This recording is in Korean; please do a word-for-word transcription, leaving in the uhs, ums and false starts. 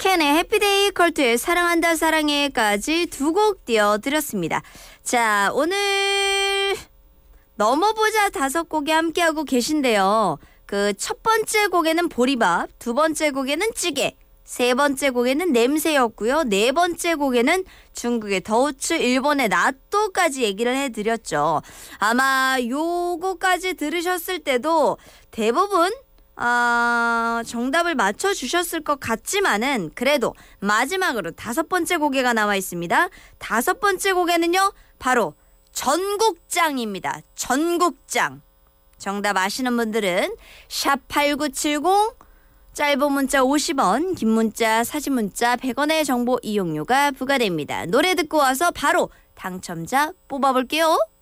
캔의 해피데이, 컬트의 사랑한다 사랑해까지 두 곡 띄워드렸습니다. 자, 오늘 넘어보자 다섯 곡에 함께하고 계신데요. 그 첫 번째 곡에는 보리밥, 두 번째 곡에는 찌개, 세 번째 곡에는 냄새였고요. 네 번째 곡에는 중국의 더우츠, 일본의 나또까지 얘기를 해드렸죠. 아마 요거까지 들으셨을 때도 대부분 아, 정답을 맞춰주셨을 것 같지만은 그래도 마지막으로 다섯 번째 곡에가 나와 있습니다. 다섯 번째 곡에는요, 바로 전국장입니다. 전국장. 정답 아시는 분들은 샵 팔구칠공, 짧은 문자 오십 원, 긴 문자 사진 문자 백 원의 정보 이용료가 부과됩니다. 노래 듣고 와서 바로 당첨자 뽑아볼게요.